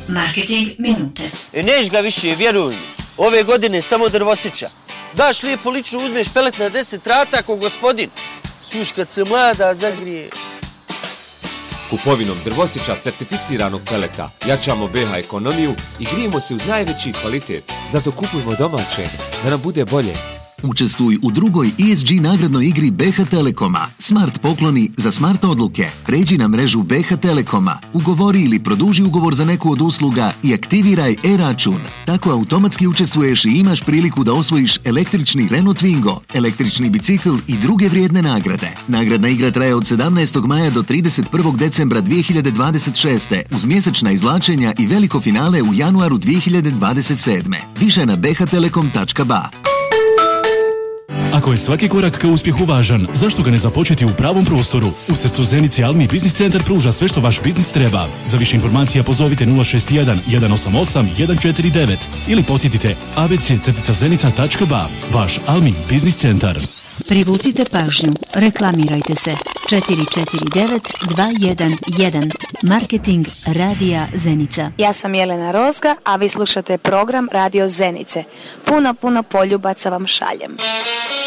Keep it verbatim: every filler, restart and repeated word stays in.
Marketing minute. E neš ga više, vjeruj. Ove godine samo drvosića. Daš lijepo lično, uzmeš pelet na deset rata ko gospodin. Još kad se mlada zagrije. Kupovinom drvosića certificiranog peleta jačamo B H ekonomiju i grijemo se uz najveći kvalitet. Zato kupujemo domaće, da nam bude bolje. Učestvuj u drugoj E S G nagradnoj igri B H Telekoma. Smart pokloni za smart odluke. Pređi na mrežu B H Telekoma, ugovori ili produži ugovor za neku od usluga i aktiviraj e-račun. Tako automatski učestvuješ i imaš priliku da osvojiš električni Renault Twingo, električni bicikl i druge vrijedne nagrade. Nagradna igra traje od sedamnaestog maja do trideset prvog decembra dvije hiljade dvadeset šeste uz mjesečna izvlačenja i veliko finale u januaru dvije hiljade dvadeset sedme. Više na b h telekom tačka b a. Ako je svaki korak ka uspjehu važan, zašto ga ne započeti u pravom prostoru? U srcu Zenice Almi Biznis Centar pruža sve što vaš biznis treba. Za više informacija pozovite nula šest jedan, jedan osam osam, jedan četiri devet ili posjetite a b c zenica tačka b a. Vaš Almi Biznis Centar. Privucite pažnju. Reklamirajte se. četiri četiri devet dva jedan jedan. Marketing Radija Zenica. Ja sam Jelena Rozga, a vi slušate program Radio Zenice. Puno, puno poljubaca vam šaljem.